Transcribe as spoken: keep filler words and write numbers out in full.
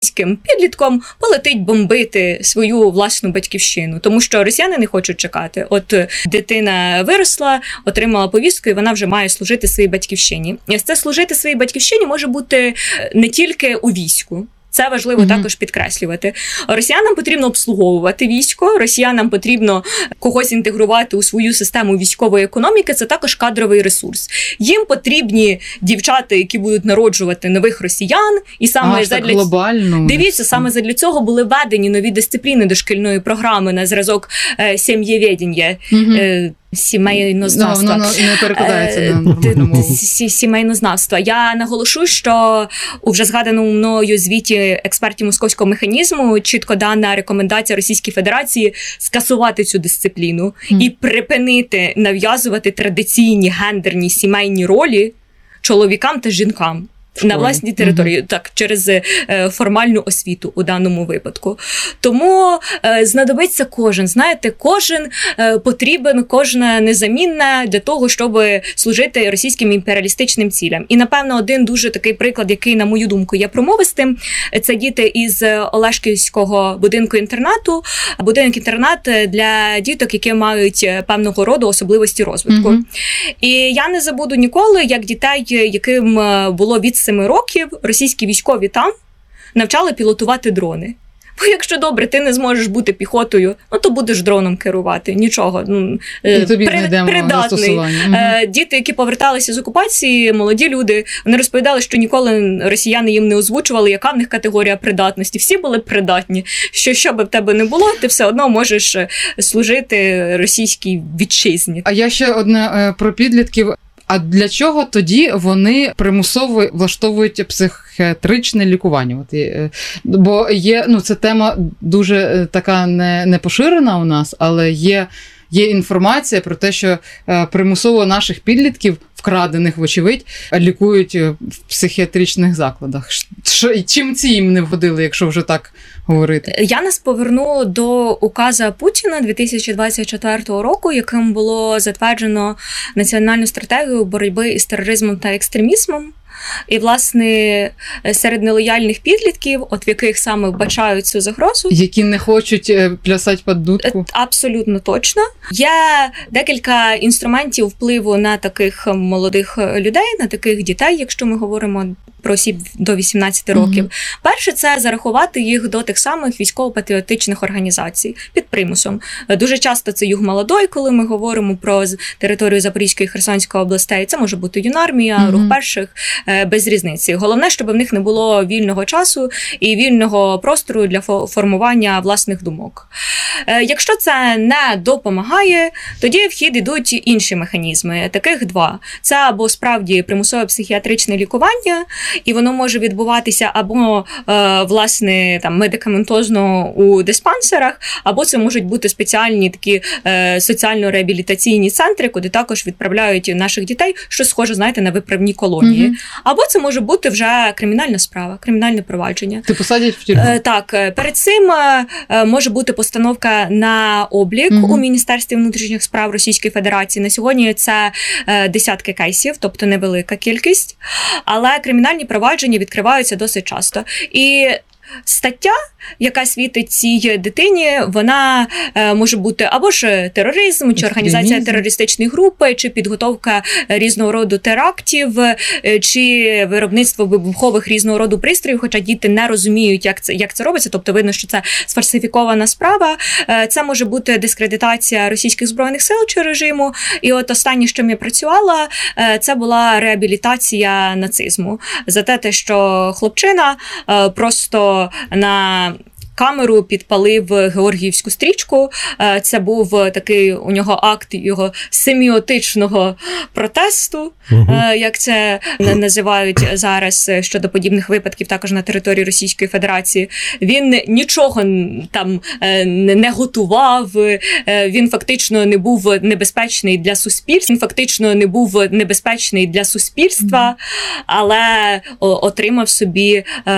підлітком полетить бомбити свою власну батьківщину, тому що росіяни не хочуть чекати. От дитина виросла, отримала повістку, і вона вже має служити своїй батьківщині. І це служити своїй батьківщині може бути не тільки у війську. Це важливо mm-hmm. також підкреслювати. Росіянам потрібно обслуговувати військо, росіянам потрібно когось інтегрувати у свою систему військової економіки, це також кадровий ресурс. Їм потрібні дівчата, які будуть народжувати нових росіян, і саме а, задля глобально. Дивіться, саме задля цього були введені нові дисципліни до шкільної програми на зразок е, сім'євєдіння. Mm-hmm. Е, Сімейнознавства. No, no, no, не перекладається на мову. Сімейнознавства. Я наголошу, що у вже згаданому мною звіті експертів московського механізму чітко дана рекомендація Російській Федерації скасувати цю дисципліну mm. і припинити нав'язувати традиційні гендерні сімейні ролі чоловікам та жінкам. На власній території, mm-hmm. так, через е, формальну освіту у даному випадку. Тому е, знадобиться кожен, знаєте, кожен е, потрібен, кожна незамінна для того, щоб служити російським імперіалістичним цілям. І, напевно, один дуже такий приклад, який, на мою думку, є промовистим, це діти із Олешківського будинку-інтернату, будинок-інтернат для діток, які мають певного роду особливості розвитку. Mm-hmm. І я не забуду ніколи, як дітей, яким було від семи років, російські військові там навчали пілотувати дрони. Бо якщо добре, ти не зможеш бути піхотою, ну то будеш дроном керувати. Нічого. Ну, тобі при, придатний. Угу. Діти, які поверталися з окупації, молоді люди, вони розповідали, що ніколи росіяни їм не озвучували, яка в них категорія придатності. Всі були придатні. Що, що би в тебе не було, ти все одно можеш служити російській вітчизні. А я ще одне про підлітків. А для чого тоді вони примусово влаштовують психіатричне лікування? От, бо є, ну, це тема дуже така не, не поширена у нас, але є, є інформація про те, що примусово наших підлітків, вкрадених, вочевидь, лікують в психіатричних закладах. Що, чим ці їм не вгодили, якщо вже так говорити? Я нас поверну до указа Путіна дві тисячі двадцять четвертого року, яким було затверджено національну стратегію боротьби із тероризмом та екстремізмом. І, власне, серед нелояльних підлітків, от в яких саме вбачають цю загрозу. Які не хочуть плясати під дудку? Абсолютно точно. Є декілька інструментів впливу на таких молодих людей, на таких дітей, якщо ми говоримо про осіб до вісімнадцяти років. Mm-hmm. Перше – це зарахувати їх до тих самих військово-патріотичних організацій під примусом. Дуже часто це Югмолодой, коли ми говоримо про територію Запорізької і Херсонської областей. Це може бути Юнармія, mm-hmm. Рух перших, без різниці. Головне, щоб в них не було вільного часу і вільного простору для формування власних думок. Якщо це не допомагає, тоді в хід ідуть інші механізми. Таких два. Це або справді примусове психіатричне лікування, і воно може відбуватися або, е, власне, там, медикаментозно у диспансерах, або це можуть бути спеціальні такі е, соціально-реабілітаційні центри, куди також відправляють наших дітей, що схоже, знаєте, на виправні колонії. Mm-hmm. Або це може бути вже кримінальна справа, кримінальне провадження. Ти посадять в тюрму? Е, так, перед цим е, може бути постановка на облік mm-hmm. у Міністерстві внутрішніх справ Російської Федерації. На сьогодні це е, десятки кейсів, тобто невелика кількість, але кримінальні провадження відкриваються досить часто. І стаття, яка світить цій дитині, вона е, може бути або ж тероризм, чи організація терористичної групи, чи підготовка різного роду терактів, е, чи виробництво вибухових різного роду пристроїв, хоча діти не розуміють, як це, як це робиться, тобто видно, що це сфальсифікована справа. Е, це може бути дискредитація російських збройних сил чи режиму. І от останнє, що я працювала, е, це була реабілітація нацизму. За те, що хлопчина е, просто на камеру підпалив георгіївську стрічку. Це був такий у нього акт його семіотичного протесту, uh-huh. як це називають зараз щодо подібних випадків також на території Російської Федерації. Він нічого там не готував, він фактично не був небезпечний для суспільства, він фактично не був небезпечний для суспільства, uh-huh. але отримав собі